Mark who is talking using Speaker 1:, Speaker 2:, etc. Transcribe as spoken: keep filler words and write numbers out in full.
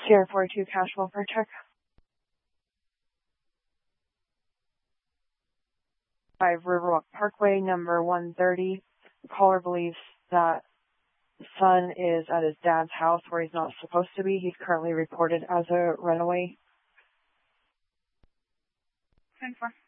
Speaker 1: Sierra forty-two cash welfare check. Five Riverwalk Parkway, number one thirty. The caller believes that the son is at his dad's house where he's not supposed to be. He's currently reported as a runaway.
Speaker 2: ten four.